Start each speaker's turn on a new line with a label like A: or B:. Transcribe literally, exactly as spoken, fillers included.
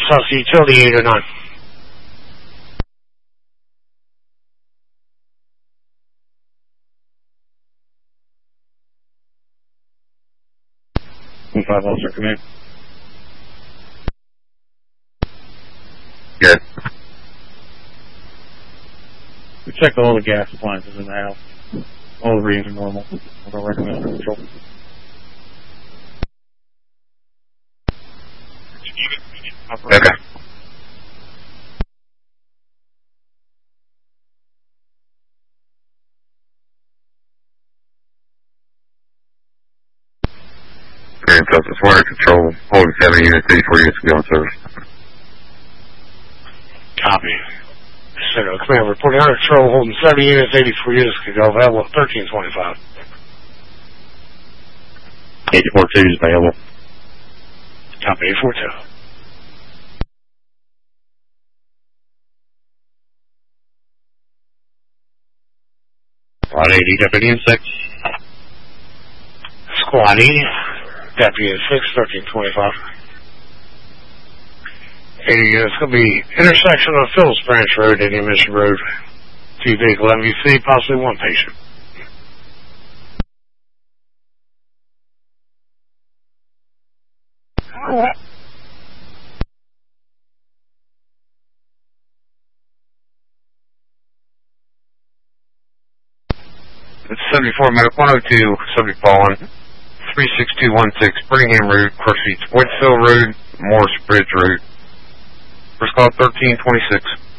A: South Utility eight oh nine.
B: five officer, come in.
C: Good.
B: We checked all the gas appliances in the house. All the readings are normal. I don't recommend for control.
C: Okay. Grand Southwest Water Control, holding seven units, eighty-four units to be on service.
A: Copy. Center Command reporting under control, holding seventy units, eighty-four units can go available at thirteen twenty-five.
B: eighty-four two is available.
A: Copy, eighty-four two.
B: Squad eighty, Deputy in six.
A: Squad eighty, Deputy in six, thirteen twenty-five. eighty units going to be intersection of Phillips Branch Road, Indian Mission Road. Two vehicle M V C, possibly one patient.
C: It's seventy-four Medic one oh two, subject fallen, three six two one six, Birmingham Road, Crossfeet, Woodville Road, Morris Bridge Road. First call thirteen twenty-six.